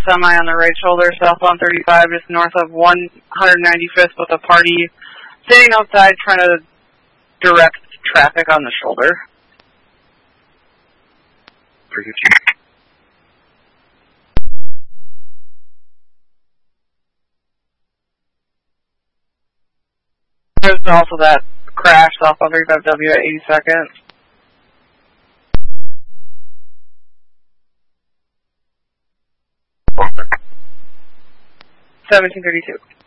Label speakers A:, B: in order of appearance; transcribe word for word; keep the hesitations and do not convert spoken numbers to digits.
A: semi on the right shoulder, southbound thirty-five, just north of one ninety-fifth, with a party sitting outside trying to direct traffic on the shoulder.
B: Very good, Chief.
A: There's also that crash southbound thirty-five W at eighty-second. seventeen thirty-two.